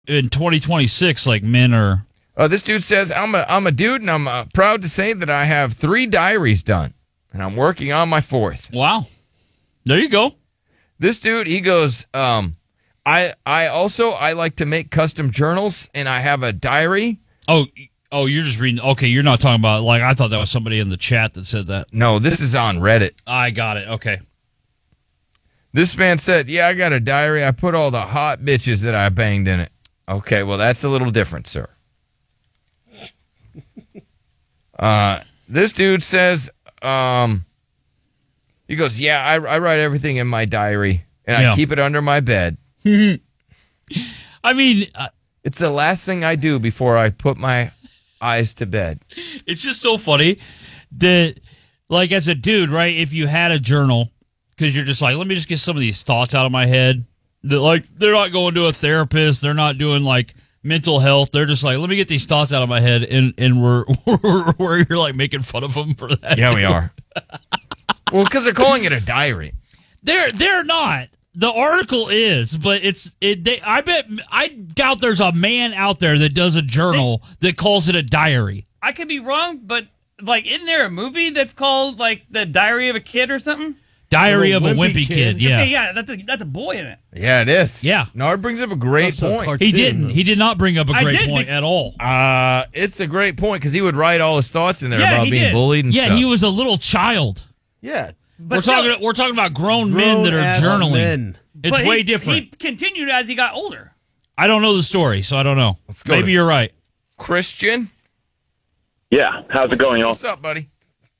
in 2026, like men are. This dude says, I'm a dude, and I'm proud to say that I have 3 diaries done, and I'm working on my 4th. Wow. There you go. This dude, he goes, I like to make custom journals, and I have a diary. Oh, you're just reading. Okay, you're not talking about, like, I thought that was somebody in the chat that said that. No, this is on Reddit. I got it. Okay. This man said, yeah, I got a diary. I put all the hot bitches that I banged in it. Okay, well, that's a little different, sir. This dude says, he goes, yeah, I write everything in my diary, and I keep it under my bed. I mean, it's the last thing I do before I put my eyes to bed. It's just so funny that, like, as a dude, right, if you had a journal, because you're just like, let me just get some of these thoughts out of my head, that, like, they're not going to a therapist, they're not doing, like, mental health, they're just like, let me get these thoughts out of my head, and we're you're, like, making fun of them for that. Yeah, we are. Well, because they're calling it a diary. They're not. The article is, but I doubt there's a man out there that does a journal that calls it a diary. I could be wrong, but, like, isn't there a movie that's called, like, The Diary of a Kid or something? Diary of a Wimpy Kid. Yeah. Okay, yeah, that's a boy in it. Yeah, it is. Yeah. Nard brings up a great point. He didn't. He did not bring up a great point at all. It's a great point because he would write all his thoughts in there about being bullied and stuff. Yeah, he was a little child. Yeah. We're talking about grown men that are journaling. Men. It's way different. He continued as he got older. I don't know the story, so I don't know. Let's go. Maybe you're right. Christian? Yeah. How's it going, y'all? What's up, buddy?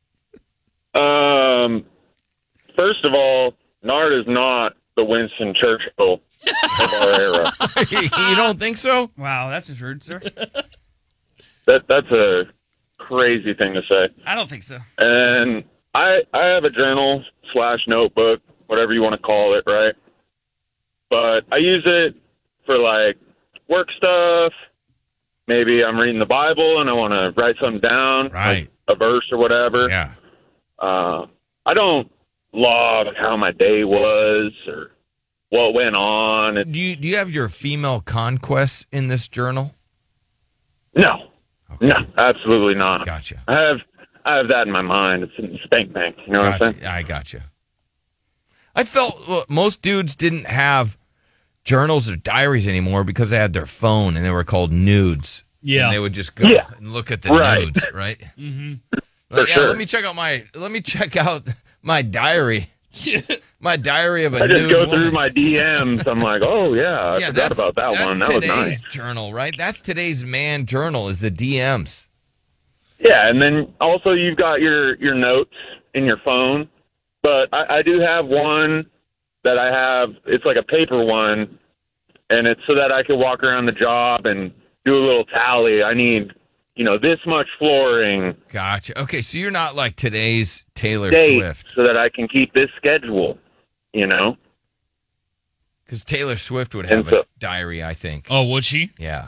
First of all, Nard is not the Winston Churchill of our era. You don't think so? Wow, that's just rude, sir. That's a crazy thing to say. I don't think so. And I have a journal / notebook, whatever you want to call it, right? But I use it for, like, work stuff. Maybe I'm reading the Bible and I want to write something down, right? Like a verse or whatever. Yeah. I don't log how my day was or what went on. Do you have your female conquests in this journal? No. Okay. No, absolutely not. Gotcha. I have that in my mind. It's in the spank bank. You know what I'm saying? I gotcha. I felt most dudes didn't have journals or diaries anymore because they had their phone and they were called nudes. Yeah. And they would just go and look at the nudes, right? Mm-hmm. Like, sure. Let me check out my diary. My diary of a nude I just go woman. through my DMs. I'm like, oh, yeah, I forgot about that one. That was nice. That's today's journal, right? That's today's man journal is the DMs. Yeah, and then also you've got your notes in your phone. But I do have one that I have. It's like a paper one, and it's so that I can walk around the job and do a little tally. I need, this much flooring. Gotcha. Okay, so you're not like today's Taylor Swift. So that I can keep this schedule, Because Taylor Swift would have a diary, I think. Oh, would she? Yeah.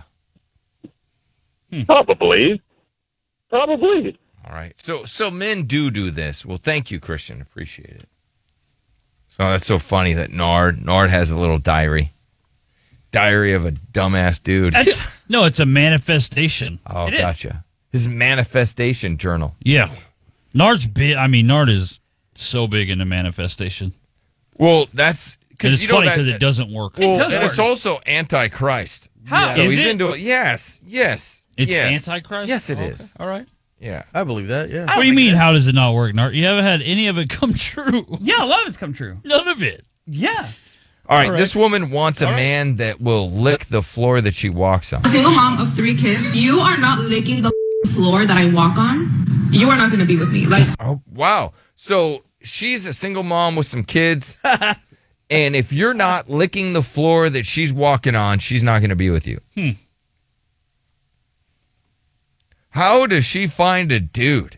Probably. All right. So men do this. Well, thank you, Christian. Appreciate it. So that's so funny that Nard has a little diary. Diary of a dumbass dude. No, it's a manifestation. Oh, gotcha. His manifestation journal. Yeah. Nard's big. I mean, Nard is so big into manifestation. Well, that's because it's funny because it doesn't work. Well, it's also Antichrist. How? So Is he's it? into it. Yes. It's Antichrist? Yes, it is. All right. Yeah. I believe that, yeah. What do you mean, how does it not work, Nard? You haven't had any of it come true. Yeah, a lot of it's come true. None of it. Yeah. All right. This woman wants a man that will lick the floor that she walks on. Single mom of 3 kids. You are not licking the floor that I walk on. You are not going to be with me. Oh, wow. So she's a single mom with some kids. And if you're not licking the floor that she's walking on, she's not going to be with you. How does she find a dude?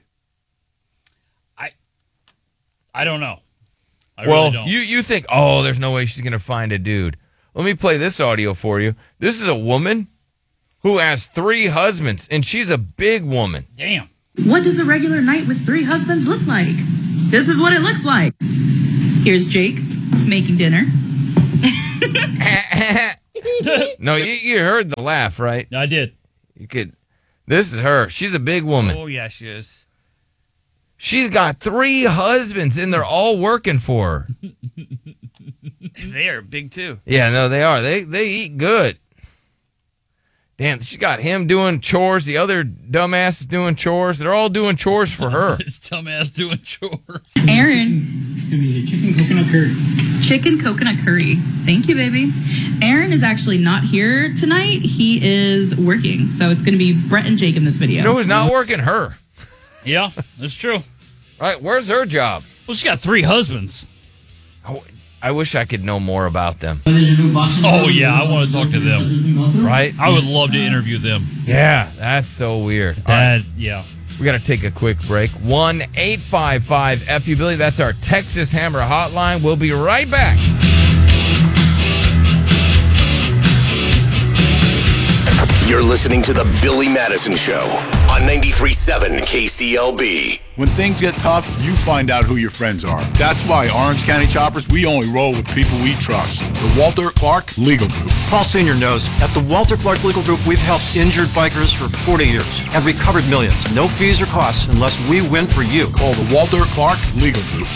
I don't know. I well, really don't. you think, oh, there's no way she's going to find a dude. Let me play this audio for you. This is a woman who has 3 husbands, and she's a big woman. Damn. What does a regular night with 3 husbands look like? This is what it looks like. Here's Jake making dinner. No, you heard the laugh, right? I did. You could. This is her. She's a big woman. Oh, yeah, she is. She's got 3 husbands, and they're all working for her. They are big, too. Yeah, no, they are. They eat good. Damn, she got him doing chores. The other dumbass is doing chores. They're all doing chores for her. This dumbass doing chores. Aaron. Chicken coconut curry. Chicken coconut curry. Thank you, baby. Aaron is actually not here tonight. He is working. So it's going to be Brett and Jake in this video. You know who's not working? Her. Yeah, that's true. Right? Where's her job? Well, she's got 3 husbands. Oh, I wish I could know more about them. Oh, yeah, I want to talk to them. Right? I would love to interview them. Yeah, that's so weird. All right, Yeah. we got to take a quick break. 1-855-FU-Billy. That's our Texas Hammer hotline. We'll be right back. You're listening to The Billy Madison Show on 93.7 KCLB. When things get tough, you find out who your friends are. That's why Orange County Choppers, we only roll with people we trust. The Walter Clark Legal Group. Paul Sr. knows at the Walter Clark Legal Group, we've helped injured bikers for 40 years and recovered millions. No fees or costs unless we win for you. Call the Walter Clark Legal Group,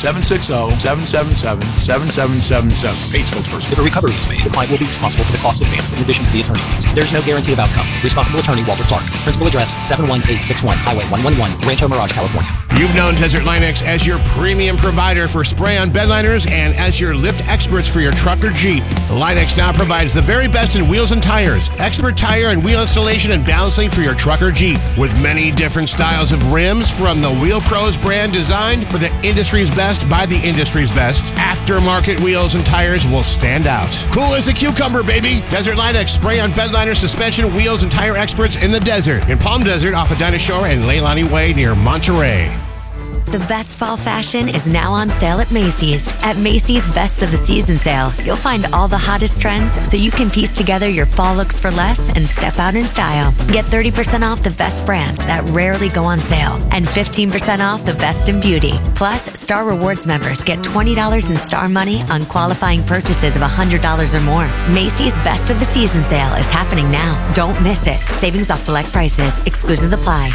760-777-7777. Paid spokesperson. If a recovery is made, the client will be responsible for the costs advanced in addition to the attorney fees. There's no guarantee of outcome. Responsible attorney Walter Clark. Principal address 71861 Highway 111, Rancho Mirage, California. You've known Desert Linux as your premium provider for spray-on bedliners and as your lift experts for your truck or Jeep. Linux now provides the very best in wheels and tires, expert tire and wheel installation and balancing for your truck or Jeep, with many different styles of rims from the Wheel Pros brand designed for the industry's best by the industry's best. Aftermarket wheels and tires will stand out. Cool as a cucumber, baby. Desert Linux spray-on bedliner, suspension, wheels, and tire experts in the desert. In Palm Desert off of Dinah Shore and Leilani Way near Monterey. The best fall fashion is now on sale at Macy's. At Macy's Best of the Season sale, you'll find all the hottest trends so you can piece together your fall looks for less and step out in style. Get 30% off the best brands that rarely go on sale and 15% off the best in beauty. Plus, Star Rewards members get $20 in Star money on qualifying purchases of $100 or more. Macy's Best of the Season sale is happening now. Don't miss it. Savings off select prices. Exclusions apply.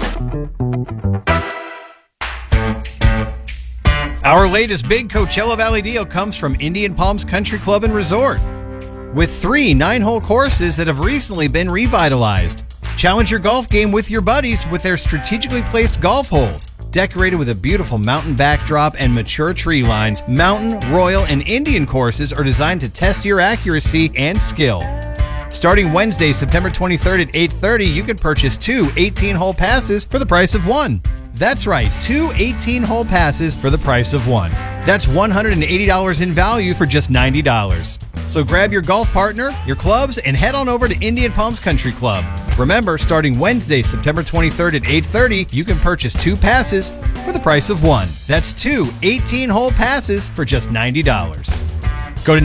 Our latest big Coachella Valley deal comes from Indian Palms Country Club and Resort, with 3 9-hole courses that have recently been revitalized. Challenge your golf game with your buddies with their strategically placed golf holes. Decorated with a beautiful mountain backdrop and mature tree lines, mountain, royal, and Indian courses are designed to test your accuracy and skill. Starting Wednesday, September 23rd at 8:30, you can purchase 2 18-hole passes for the price of 1. That's right, 2 18-hole passes for the price of 1. That's $180 in value for just $90. So grab your golf partner, your clubs, and head on over to Indian Palms Country Club. Remember, starting Wednesday, September 23rd at 8:30, you can purchase 2 passes for the price of 1. That's 2 18-hole passes for just $90. Go to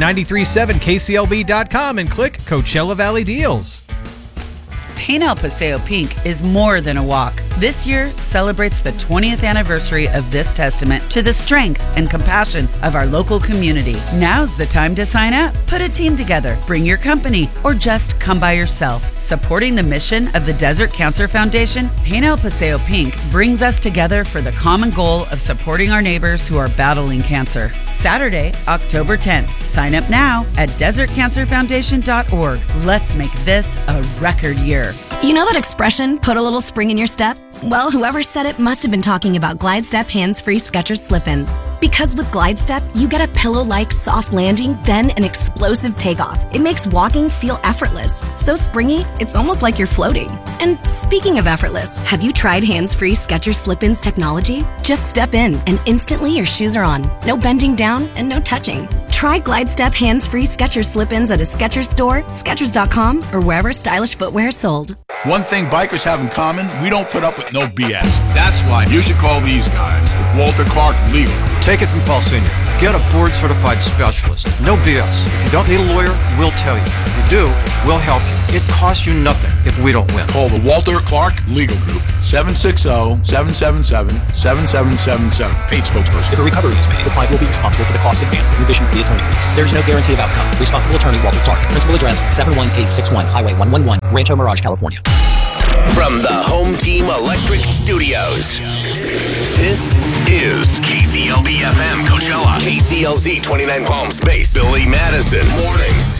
937kclb.com and click Coachella Valley Deals. Paint El Paseo Pink is more than a walk. This year celebrates the 20th anniversary of this testament to the strength and compassion of our local community. Now's the time to sign up. Put a team together, bring your company, or just come by yourself. Supporting the mission of the Desert Cancer Foundation, Paint El Paseo Pink brings us together for the common goal of supporting our neighbors who are battling cancer. Saturday, October 10th. Sign up now at desertcancerfoundation.org. Let's make this a record year. You know that expression, put a little spring in your step? Well, whoever said it must have been talking about Glide Step hands-free Skechers slip-ins. Because with Glide Step, you get a pillow-like soft landing, then an explosive takeoff. It makes walking feel effortless. So springy, it's almost like you're floating. And speaking of effortless, have you tried hands-free Skechers slip-ins technology? Just step in and instantly your shoes are on. No bending down and no touching. Try Glide Step hands-free Skechers slip-ins at a Skechers store, Skechers.com, or wherever stylish footwear is sold. One thing bikers have in common, we don't put up with no BS. That's why you should call these guys, the Walter Clark Legal Group. Take it from Paul Sr. Get a board-certified specialist. No BS. If you don't need a lawyer, we'll tell you. If you do, we'll help you. It costs you nothing if we don't win. Call the Walter Clark Legal Group, 760-777-7777. Paid spokesperson. If a recovery is made, the client will be responsible for the cost advanced in addition to the attorney fees. There is no guarantee of outcome. Responsible attorney Walter Clark. Principal address 71861 Highway 111, Rancho Mirage, California. From the Home Team Electric Studios, this is KCLB FM Coachella. KCLZ 29 Palm Space, Billy Madison Mornings.